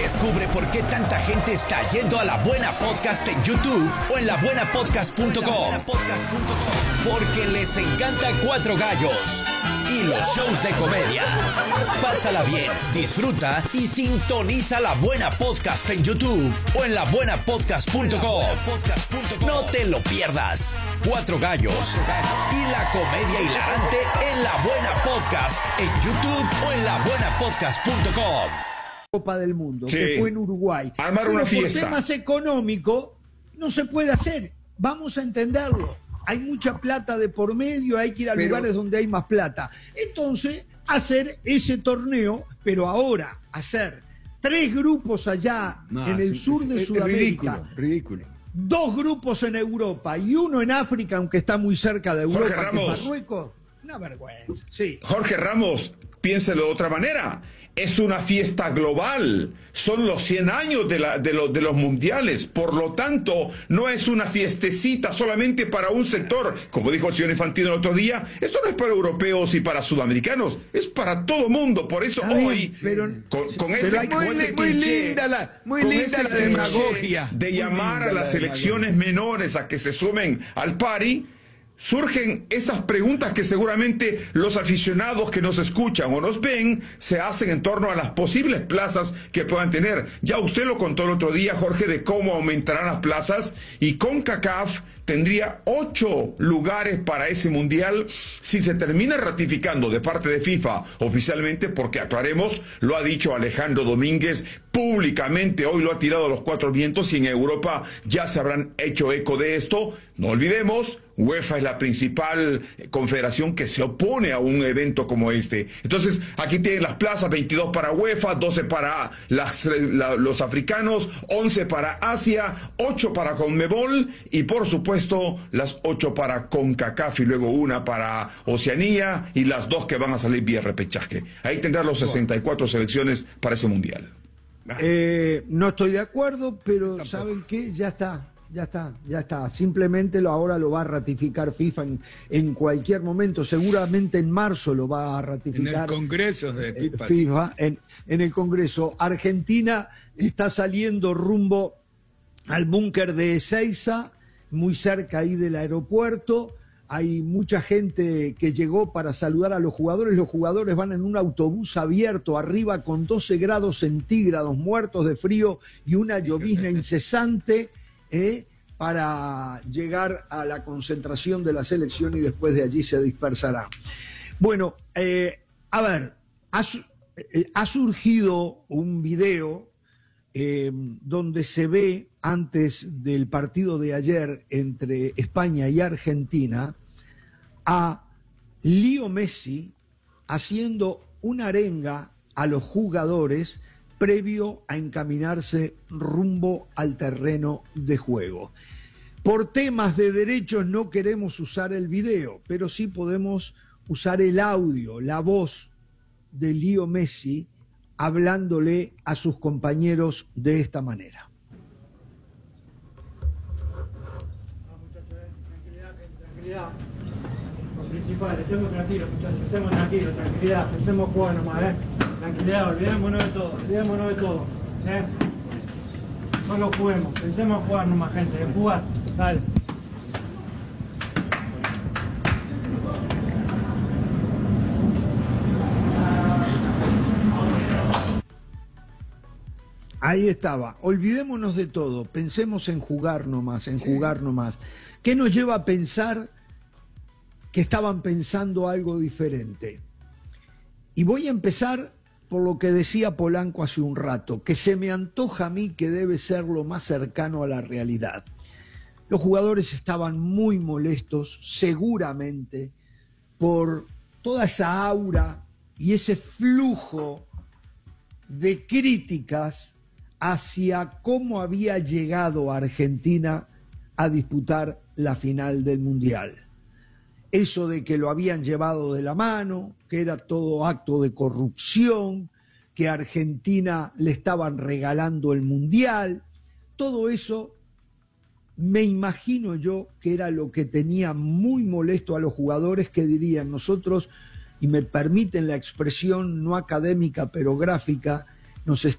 Descubre por qué tanta gente está yendo a La Buena Podcast en YouTube o en labuenapodcast.com. Porque les encanta Cuatro Gallos y los shows de comedia. Pásala bien, disfruta y sintoniza La Buena Podcast en YouTube o en labuenapodcast.com. No te lo pierdas. Cuatro Gallos y la comedia hilarante en La Buena Podcast en YouTube o en labuenapodcast.com. Copa del Mundo, sí, que fue en Uruguay. Armar una fiesta. Por temas económicos no se puede hacer. Vamos a entenderlo. Hay mucha plata de por medio, hay que ir a lugares donde hay más plata. Entonces, hacer ese torneo, pero ahora hacer 3 grupos allá en el sur de Sudamérica. Ridículo. 2 grupos en Europa y 1 en África, aunque está muy cerca de Europa, Jorge Ramos, que es Marruecos. Una vergüenza, sí. Jorge Ramos, piénselo de otra manera. Es una fiesta global. Son los 100 años de los mundiales. Por lo tanto, no es una fiestecita solamente para un sector. Como dijo el señor Infantino el otro día, esto no es para europeos y para sudamericanos. Es para todo mundo. Por eso hoy, con ese muy linda la demagogia. De llamar a las selecciones menores a que se sumen al party, surgen esas preguntas que seguramente los aficionados que nos escuchan o nos ven se hacen en torno a las posibles plazas que puedan tener. Ya usted lo contó el otro día, Jorge, de cómo aumentarán las plazas, y CONCACAF tendría 8 lugares para ese mundial si se termina ratificando de parte de FIFA oficialmente, porque aclaremos, lo ha dicho Alejandro Domínguez públicamente, hoy lo ha tirado a los 4 vientos, y en Europa ya se habrán hecho eco de esto. No olvidemos, UEFA es la principal confederación que se opone a un evento como este. Entonces, aquí tienen las plazas: 22 para UEFA, 12 para los africanos, 11 para Asia, 8 para CONMEBOL y, por supuesto, las 8 para CONCACAF, y luego una para Oceanía y las 2 que van a salir vía repechaje. Ahí tendrán los 64 selecciones para ese mundial. No estoy de acuerdo, pero ¿saben qué? Ya está. Simplemente ahora lo va a ratificar FIFA en cualquier momento. Seguramente en marzo lo va a ratificar. En el Congreso de FIFA. En el Congreso. Argentina está saliendo rumbo al búnker de Ezeiza, muy cerca ahí del aeropuerto. Hay mucha gente que llegó para saludar a los jugadores. Los jugadores van en un autobús abierto arriba con 12 grados centígrados, muertos de frío y una llovizna incesante, para llegar a la concentración de la selección, y después de allí se dispersará. Bueno, a ver, ha surgido un video donde se ve, antes del partido de ayer entre España y Argentina, a Leo Messi haciendo una arenga a los jugadores previo a encaminarse rumbo al terreno de juego. Por temas de derechos no queremos usar el video, pero sí podemos usar el audio, la voz de Leo Messi hablándole a sus compañeros de esta manera. Tranquilidad. Lo principal, estemos tranquilos, muchachos, estemos tranquilos, tranquilidad, pensemos jugar nomás, Tranquilidad, olvidémonos de todo, No lo juguemos, pensemos jugar nomás, gente, de jugar, dale. Ahí estaba, olvidémonos de todo, pensemos en jugar nomás, ¿Qué nos lleva a pensar que estaban pensando algo diferente? Y voy a empezar por lo que decía Polanco hace un rato, que se me antoja a mí que debe ser lo más cercano a la realidad. Los jugadores estaban muy molestos, seguramente, por toda esa aura y ese flujo de críticas hacia cómo había llegado Argentina a disputar la final del Mundial. Eso de que lo habían llevado de la mano, que era todo acto de corrupción, que a Argentina le estaban regalando el Mundial, todo eso me imagino yo que era lo que tenía muy molesto a los jugadores, que dirían: nosotros, y me permiten la expresión no académica pero gráfica, nos